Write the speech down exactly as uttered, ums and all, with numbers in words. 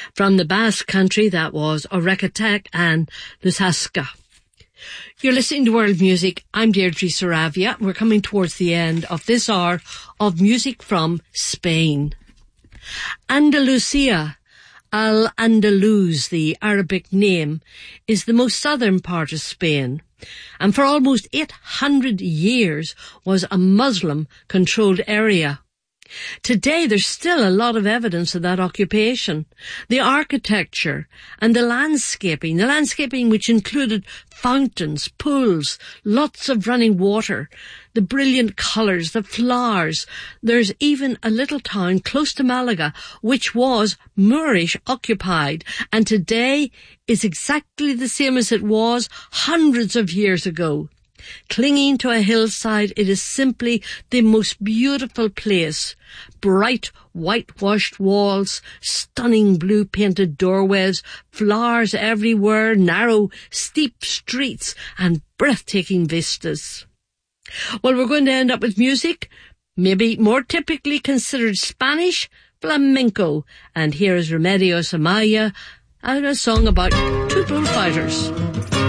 From the Basque Country, that was Orecatec and Lusasca. You're listening to World Music. I'm Deirdre Saravia. We're coming towards the end of this hour of music from Spain. Andalusia, Al-Andalus, the Arabic name, is the most southern part of Spain, and for almost eight hundred years was a Muslim-controlled area. Today there's still a lot of evidence of that occupation. The architecture and the landscaping, the landscaping which included fountains, pools, lots of running water, the brilliant colours, the flowers. There's even a little town close to Malaga which was Moorish occupied and today is exactly the same as it was hundreds of years ago. Clinging to a hillside, it is simply the most beautiful place. Bright whitewashed walls, stunning blue painted doorways, flowers everywhere, narrow steep streets and breathtaking vistas. Well, we're going to end up with music, maybe more typically considered Spanish, flamenco. And here is Remedios Amaya and a song about two bullfighters.